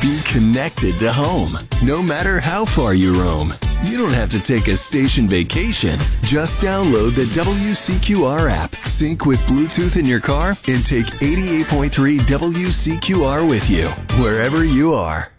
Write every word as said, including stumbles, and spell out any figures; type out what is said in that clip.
Be connected to home, no matter how far you roam. You don't have to take a station vacation. Just download the W C Q R app, sync with Bluetooth in your car, and take eighty-eight point three W C Q R with you, wherever you are.